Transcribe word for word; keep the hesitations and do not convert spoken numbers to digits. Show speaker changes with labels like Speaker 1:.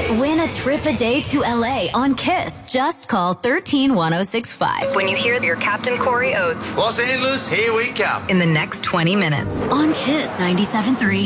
Speaker 1: Win a trip a day to L A on Kiss. Just call one three one oh six five.
Speaker 2: When you hear your Captain Corey Oates.
Speaker 3: Los Angeles, here we come.
Speaker 2: In the next twenty minutes.
Speaker 1: On Kiss ninety-seven point three.